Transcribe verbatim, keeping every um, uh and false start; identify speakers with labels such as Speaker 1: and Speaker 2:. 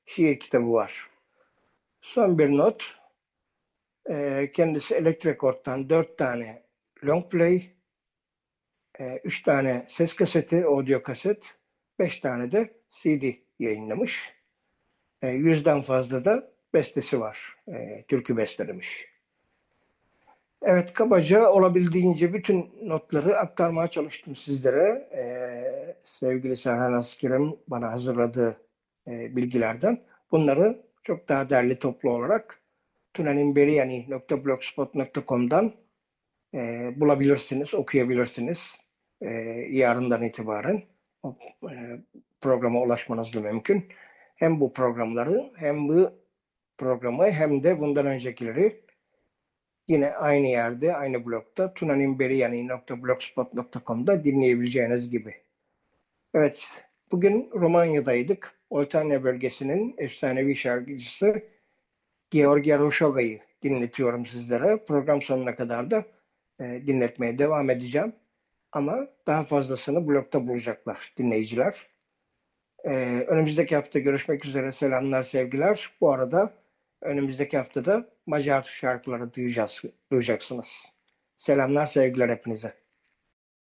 Speaker 1: şiir kitabı var. Son bir not, e, kendisi Elektra Record'dan dört tane long play, e, üç tane ses kaseti, audio kaset, beş tane de C D yayınlamış. E, yüzden fazla da bestesi var. E, türkü bestelemiş. Evet, kabaca olabildiğince bütün notları aktarmaya çalıştım sizlere. Ee, sevgili Serhan Asker'in bana hazırladığı e, bilgilerden. Bunları çok daha derli toplu olarak tunanimberiyani nokta blogspot nokta com'dan e, bulabilirsiniz, okuyabilirsiniz. E, yarından itibaren o e, programa ulaşmanız da mümkün. Hem bu programları hem bu programı hem de bundan öncekileri yine aynı yerde, aynı blogda tunanimberiyani nokta blogspot nokta com'da dinleyebileceğiniz gibi. Evet, bugün Romanya'daydık. Oltanya bölgesinin efsanevi şarkıcısı Georgia Roşoga'yı dinletiyorum sizlere. Program sonuna kadar da e, dinletmeye devam edeceğim. Ama daha fazlasını blogda bulacaklar dinleyiciler. E, önümüzdeki hafta görüşmek üzere. Selamlar, sevgiler. Bu arada önümüzdeki haftada Macar şarkıları duyacağız, duyacaksınız. Selamlar, sevgiler hepinize.